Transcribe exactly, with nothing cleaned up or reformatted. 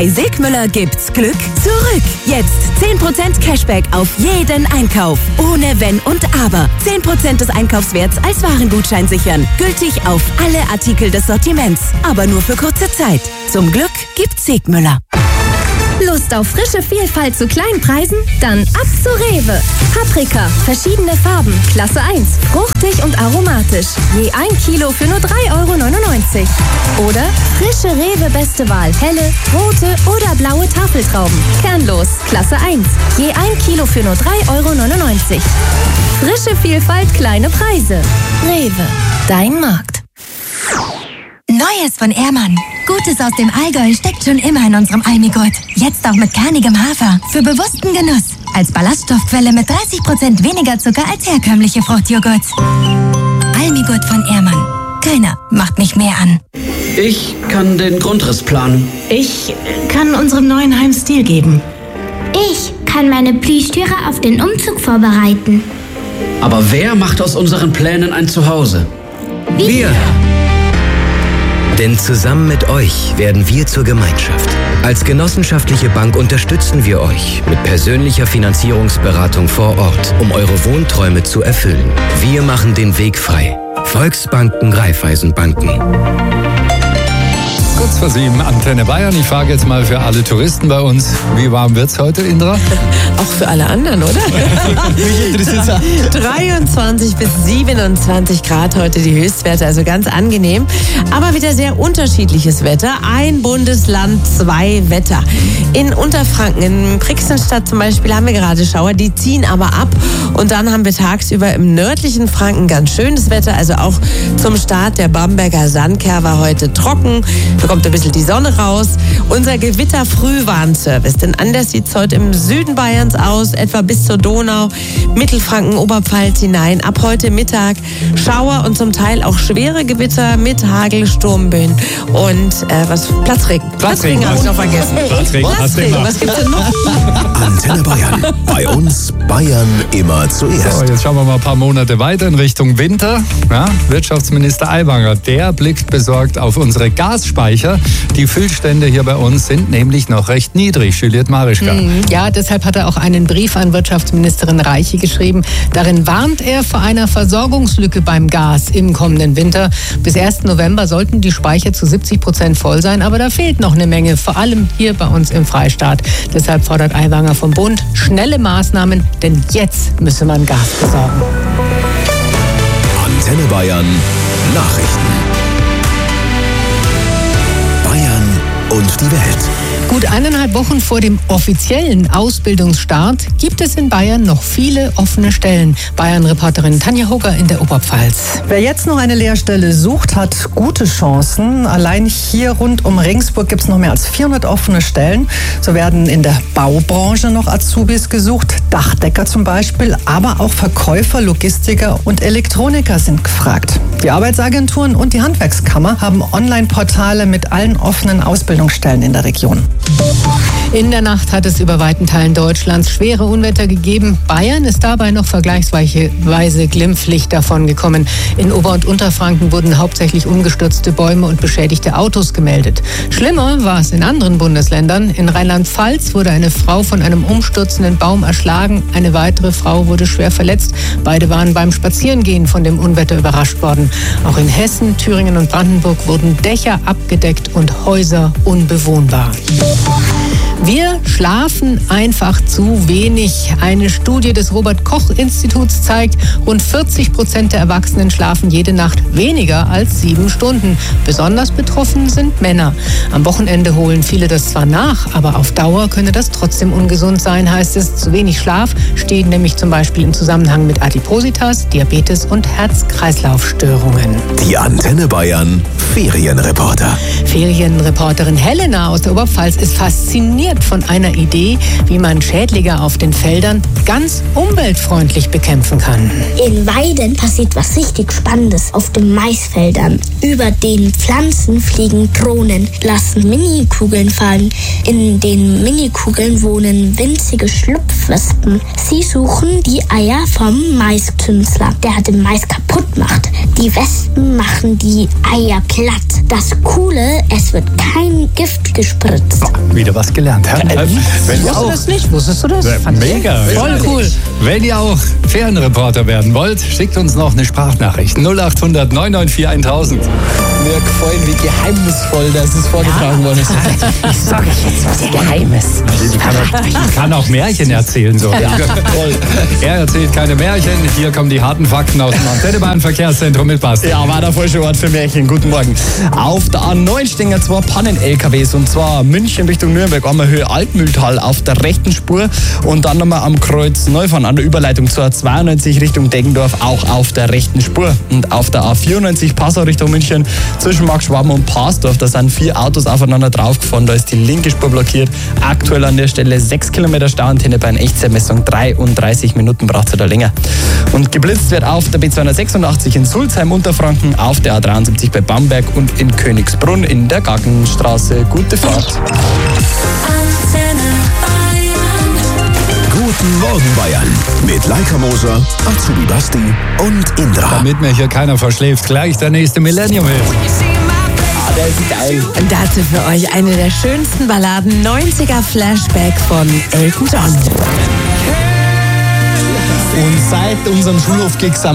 Bei Sigmüller gibt's Glück zurück. Jetzt zehn Prozent Cashback auf jeden Einkauf. Ohne Wenn und Aber. zehn Prozent des Einkaufswerts als Warengutschein sichern. Gültig auf alle Artikel des Sortiments. Aber nur für kurze Zeit. Zum Glück gibt's Sigmüller. Lust auf frische Vielfalt zu kleinen Preisen? Dann ab zu Rewe. Paprika, verschiedene Farben, Klasse eins, fruchtig und aromatisch. Je ein Kilo für nur drei Euro neunundneunzig. Oder frische Rewe Beste Wahl, helle, rote oder blaue Tafeltrauben. Kernlos, Klasse eins. Je ein Kilo für nur drei Euro neunundneunzig. Frische Vielfalt, kleine Preise. Rewe, dein Markt. Neues von Ehrmann. Gutes aus dem Allgäu steckt schon immer in unserem Almigurt. Jetzt auch mit kernigem Hafer. Für bewussten Genuss. Als Ballaststoffquelle mit dreißig Prozent weniger Zucker als herkömmliche Fruchtjoghurt. Almigurt von Ehrmann. Keiner macht mich mehr an. Ich kann den Grundriss planen. Ich kann unserem neuen Heim Stil geben. Ich kann meine Plüschtüre auf den Umzug vorbereiten. Aber wer macht aus unseren Plänen ein Zuhause? Wir! Wir. Denn zusammen mit euch werden wir zur Gemeinschaft. Als genossenschaftliche Bank unterstützen wir euch mit persönlicher Finanzierungsberatung vor Ort, um eure Wohnträume zu erfüllen. Wir machen den Weg frei. Volksbanken, Raiffeisenbanken. Kurz vor sieben, Antenne Bayern. Ich frage jetzt mal für alle Touristen bei uns, wie warm wird's heute, Indra? Auch für alle anderen, oder? Mich interessiert's auch. dreiundzwanzig bis siebenundzwanzig Grad heute die Höchstwerte, also ganz angenehm. Aber wieder sehr unterschiedliches Wetter. Ein Bundesland, zwei Wetter. In Unterfranken, in Brixenstadt zum Beispiel, haben wir gerade Schauer, die ziehen aber ab. Und dann haben wir tagsüber im nördlichen Franken ganz schönes Wetter, also auch zum Start der Bamberger Sandkehr war heute trocken. Da kommt ein bisschen die Sonne raus. Unser Gewitter-Frühwarnservice, denn anders sieht es heute im Süden Bayerns aus, etwa bis zur Donau, Mittelfranken, Oberpfalz hinein. Ab heute Mittag Schauer und zum Teil auch schwere Gewitter mit Hagel, Sturmböen und äh, was Platzregen. Platzregen, Platzregen habe ich noch vergessen. Platzregen, Platzregen. Was gibt's denn noch? Antenne Bayern. Bei uns Bayern immer zuerst. So, jetzt schauen wir mal ein paar Monate weiter in Richtung Winter. Ja, Wirtschaftsminister Aiwanger, der blickt besorgt auf unsere Gasspeicher. Die Füllstände hier bei uns sind nämlich noch recht niedrig. Juliette Marischka. Ja, deshalb hat er auch einen Brief an Wirtschaftsministerin Reiche geschrieben. Darin warnt er vor einer Versorgungslücke beim Gas im kommenden Winter. Bis ersten November sollten die Speicher zu siebzig Prozent voll sein, aber da fehlt noch eine Menge, vor allem hier bei uns im Freistaat. Deshalb fordert Aiwanger vom Bund schnelle Maßnahmen, denn jetzt müsse man Gas besorgen. Antenne Bayern Nachrichten. Bayern und die Welt. Gut eineinhalb Wochen vor dem offiziellen Ausbildungsstart gibt es in Bayern noch viele offene Stellen. Bayern-Reporterin Tanja Hugger in der Oberpfalz. Wer jetzt noch eine Lehrstelle sucht, hat gute Chancen. Allein hier rund um Regensburg gibt es noch mehr als vierhundert offene Stellen. So werden in der Baubranche noch Azubis gesucht, Dachdecker zum Beispiel, aber auch Verkäufer, Logistiker und Elektroniker sind gefragt. Die Arbeitsagenturen und die Handwerkskammer haben Online-Portale mit allen offenen Ausbildungsstellen in der Region. In der Nacht hat es über weiten Teilen Deutschlands schwere Unwetter gegeben. Bayern ist dabei noch vergleichsweise glimpflich davongekommen. In Ober- und Unterfranken wurden hauptsächlich umgestürzte Bäume und beschädigte Autos gemeldet. Schlimmer war es in anderen Bundesländern. In Rheinland-Pfalz wurde eine Frau von einem umstürzenden Baum erschlagen. Eine weitere Frau wurde schwer verletzt. Beide waren beim Spazierengehen von dem Unwetter überrascht worden. Auch in Hessen, Thüringen und Brandenburg wurden Dächer abgedeckt und Häuser unbewohnbar. Wir schlafen einfach zu wenig. Eine Studie des Robert-Koch-Instituts zeigt, rund vierzig Prozent der Erwachsenen schlafen jede Nacht weniger als sieben Stunden. Besonders betroffen sind Männer. Am Wochenende holen viele das zwar nach, aber auf Dauer könne das trotzdem ungesund sein, heißt es. Zu wenig Schlaf steht nämlich zum Beispiel im Zusammenhang mit Adipositas, Diabetes und Herz-Kreislauf-Störungen. Die Antenne Bayern Ferienreporter. Ferienreporterin Helena aus der Oberpfalz ist fasziniert überzeugt von einer Idee, wie man Schädlinge auf den Feldern ganz umweltfreundlich bekämpfen kann. In Weiden passiert was richtig Spannendes auf den Maisfeldern. Über den Pflanzen fliegen Drohnen, lassen Minikugeln fallen. In den Minikugeln wohnen winzige Schlupfwespen. Sie suchen die Eier vom Maiskünstler, der den Mais kaputt macht. Die Wespen machen die Eier platt. Das Coole, es wird kein Gift gespritzt. Wieder was gelernt. Ja, äh, wenn ihr auch, das nicht? Wusstest du das? Ja, mega. Voll cool. Wenn ihr auch Ferienreporter werden wollt, schickt uns noch eine Sprachnachricht. null acht hundert neun neun vier tausend. Mir gefallen, wie geheimnisvoll das ist vorgetragen worden ist. Ich sage jetzt was Geheimes. Ich kann auch, ich kann auch Märchen erzählen. So. Ja. Er erzählt keine Märchen. Hier kommen die harten Fakten aus dem Antennebahn-Verkehrszentrum mit Basti. Ja, war der falsche Ort für Märchen. Guten Morgen. Auf der A neun stehen ja zwei Pannen-L K Ws. Und zwar München Richtung Nürnberg, einmal Höhe Altmühltal auf der rechten Spur. Und dann nochmal am Kreuz Neufahren an der Überleitung zur A zweiundneunzig Richtung Deggendorf auch auf der rechten Spur. Und auf der A vierundneunzig Passau Richtung München zwischen Markschwaben und Parsdorf, da sind vier Autos aufeinander draufgefahren, da ist die linke Spur blockiert. Aktuell an der Stelle sechs Kilometer Stauantenne bei einer Echtzeitmessung, dreiunddreißig Minuten braucht es da länger. Und geblitzt wird auf der B zweihundertsechsundachtzig in Sulzheim Unterfranken, auf der A dreiundsiebzig bei Bamberg und in Königsbrunn in der Gaggenstraße. Gute Fahrt. Guten Morgen Bayern mit Leica Moser, Azubi Basti und Indra. Damit mir hier keiner verschläft, gleich der nächste Millennium-Hit. Ah, der ist geil. Und dazu für euch eine der schönsten Balladen neunziger Flashback von Elton John. Und seit unserem Schulhof-Gig